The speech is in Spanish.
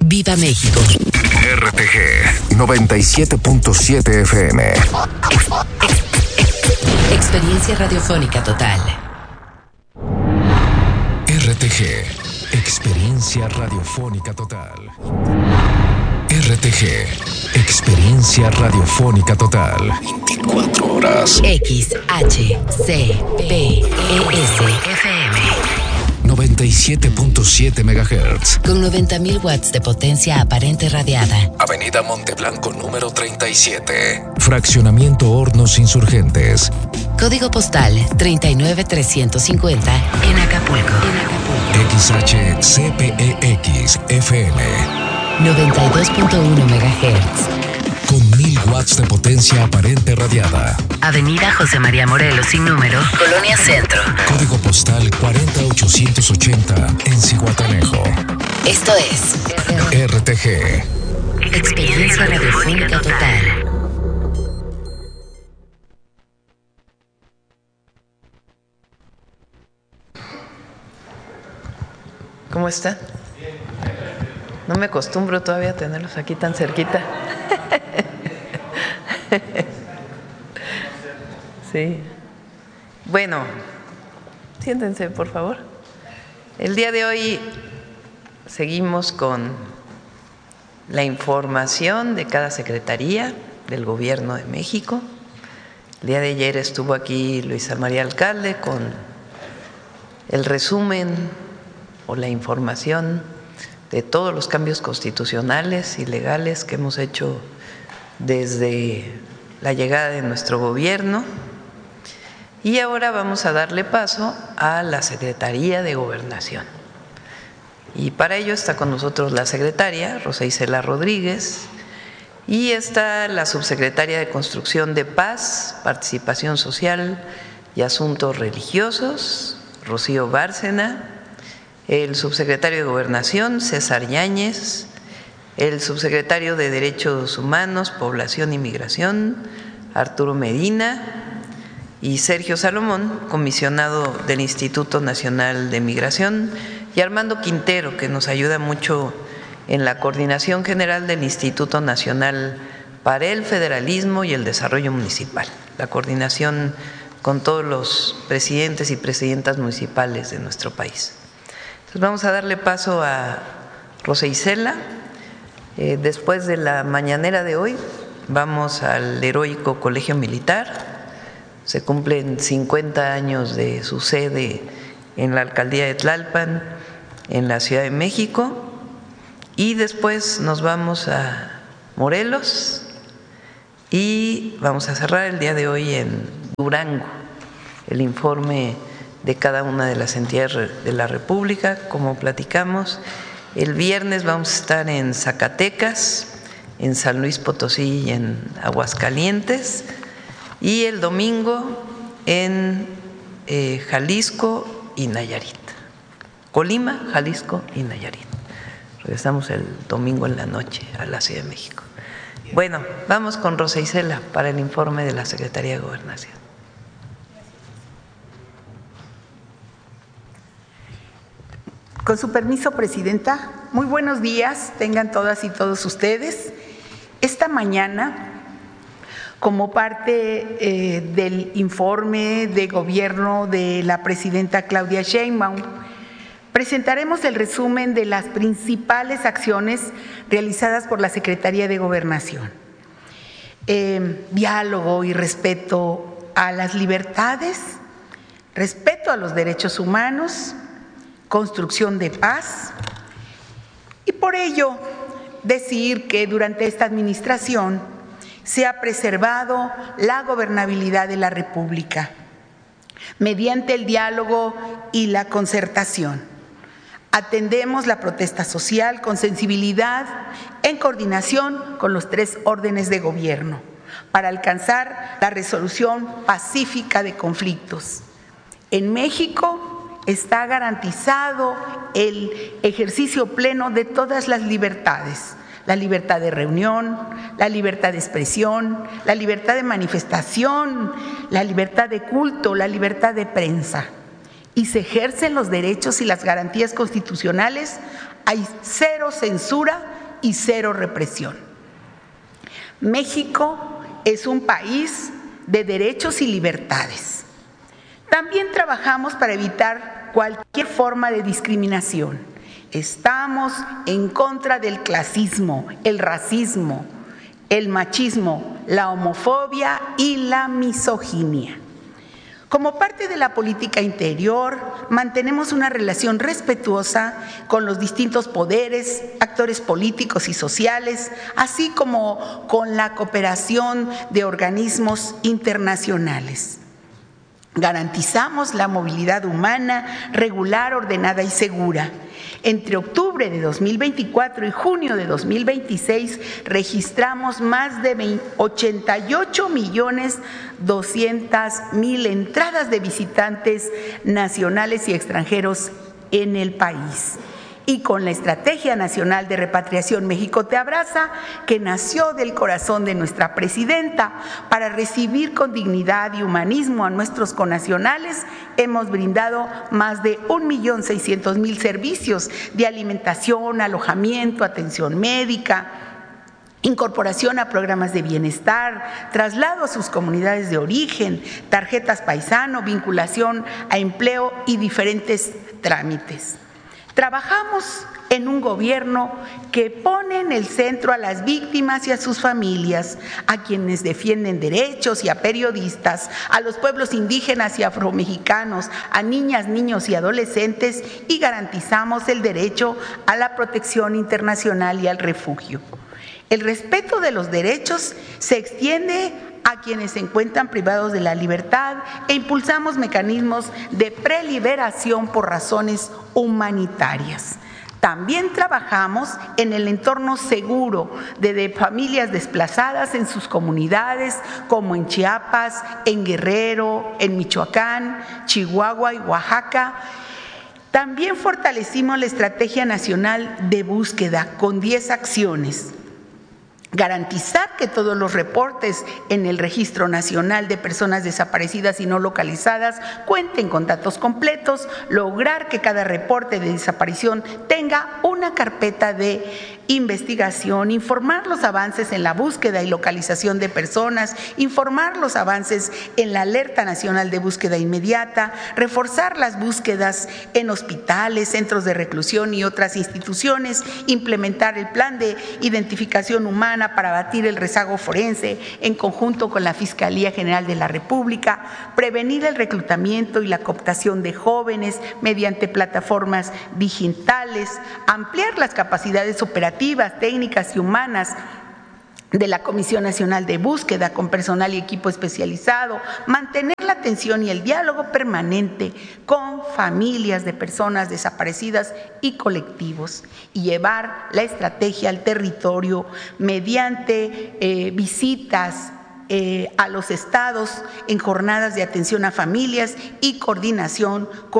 ¡Viva México! RTG 97.7 FM. Experiencia radiofónica total. RTG, experiencia radiofónica total. RTG, experiencia radiofónica total. 24 horas. XHCPES-FM 97.7 MHz. con 90.000 watts de potencia aparente radiada. Avenida Monteblanco número 37. Fraccionamiento Hornos Insurgentes. Código postal 39350 en Acapulco. XHCPEX FM. 92.1 MHz. Con 1000 watts de potencia aparente radiada. Avenida José María Morelos sin número, Colonia Centro. Código postal 40880 en Zihuatanejo. Esto es RTG. Experiencia radiofónica total. ¿Cómo está? No me acostumbro todavía a tenerlos aquí tan cerquita. Sí. Bueno, siéntense, por favor. El día de hoy seguimos con la información de cada secretaría del Gobierno de México. El día de ayer estuvo aquí Luisa María Alcalde con el resumen o la información de todos los cambios constitucionales y legales que hemos hecho desde la llegada de nuestro gobierno. Y ahora vamos a darle paso a la Secretaría de Gobernación. Y para ello está con nosotros la secretaria, Rosa Isela Rodríguez, y está la subsecretaria de Construcción de Paz, Participación Social y Asuntos Religiosos, Rocío Bárcena, el subsecretario de Gobernación, César Yáñez, el subsecretario de Derechos Humanos, Población y Migración, Arturo Medina, y Sergio Salomón, comisionado del Instituto Nacional de Migración, y Armando Quintero, que nos ayuda mucho en la coordinación general del Instituto Nacional para el Federalismo y el Desarrollo Municipal, la coordinación con todos los presidentes y presidentas municipales de nuestro país. Entonces vamos a darle paso a Rosa Isela. Después de la mañanera de hoy vamos al heroico Colegio Militar. Se cumplen 50 años de su sede en la alcaldía de Tlalpan, en la Ciudad de México, y después nos vamos a Morelos y vamos a cerrar el día de hoy en Durango, el informe de cada una de las entidades de la República, como platicamos. El viernes vamos a estar en Zacatecas, en San Luis Potosí y en Aguascalientes, y el domingo en Jalisco y Nayarit. Colima, Jalisco y Nayarit. Regresamos el domingo en la noche a la Ciudad de México. Bueno, vamos con Rosa Isela para el informe de la Secretaría de Gobernación. Con su permiso, Presidenta, muy buenos días, tengan todas y todos ustedes. Esta mañana, como parte del informe de gobierno de la Presidenta Claudia Sheinbaum, presentaremos el resumen de las principales acciones realizadas por la Secretaría de Gobernación. Diálogo y respeto a las libertades, respeto a los derechos humanos, construcción de paz, y por ello decir que durante esta administración se ha preservado la gobernabilidad de la República mediante el diálogo y la concertación. Atendemos la protesta social con sensibilidad en coordinación con los 3 órdenes de gobierno para alcanzar la resolución pacífica de conflictos. En México está garantizado el ejercicio pleno de todas las libertades: la libertad de reunión, la libertad de expresión, la libertad de manifestación, la libertad de culto, la libertad de prensa. Y se ejercen los derechos y las garantías constitucionales, hay cero censura y cero represión. México es un país de derechos y libertades. También trabajamos para evitar cualquier forma de discriminación. Estamos en contra del clasismo, el racismo, el machismo, la homofobia y la misoginia. Como parte de la política interior, mantenemos una relación respetuosa con los distintos poderes, actores políticos y sociales, así como con la cooperación de organismos internacionales. Garantizamos la movilidad humana regular, ordenada y segura. Entre octubre de 2024 y junio de 2026 registramos más de 88.200.000 entradas de visitantes nacionales y extranjeros en el país. Y con la Estrategia Nacional de Repatriación México Te Abraza, que nació del corazón de nuestra presidenta, para recibir con dignidad y humanismo a nuestros connacionales, hemos brindado más de 1.600.000 servicios de alimentación, alojamiento, atención médica, incorporación a programas de bienestar, traslado a sus comunidades de origen, tarjetas paisano, vinculación a empleo y diferentes trámites. Trabajamos en un gobierno que pone en el centro a las víctimas y a sus familias, a quienes defienden derechos y a periodistas, a los pueblos indígenas y afromexicanos, a niñas, niños y adolescentes, y garantizamos el derecho a la protección internacional y al refugio. El respeto de los derechos se extiende a quienes se encuentran privados de la libertad e impulsamos mecanismos de preliberación por razones humanitarias. También trabajamos en el entorno seguro de familias desplazadas en sus comunidades, como en Chiapas, en Guerrero, en Michoacán, Chihuahua y Oaxaca. También fortalecimos la Estrategia Nacional de Búsqueda con 10 acciones. Garantizar que todos los reportes en el Registro Nacional de Personas Desaparecidas y No Localizadas cuenten con datos completos, lograr que cada reporte de desaparición tenga una carpeta de investigación, informar los avances en la búsqueda y localización de personas, informar los avances en la Alerta Nacional de Búsqueda Inmediata, reforzar las búsquedas en hospitales, centros de reclusión y otras instituciones, implementar el plan de identificación humana para abatir el rezago forense en conjunto con la Fiscalía General de la República, prevenir el reclutamiento y la cooptación de jóvenes mediante plataformas digitales, ampliar las capacidades operativas, técnicas y humanas de la Comisión Nacional de Búsqueda con personal y equipo especializado, mantener la atención y el diálogo permanente con familias de personas desaparecidas y colectivos y llevar la estrategia al territorio mediante visitas a los estados en jornadas de atención a familias y coordinación con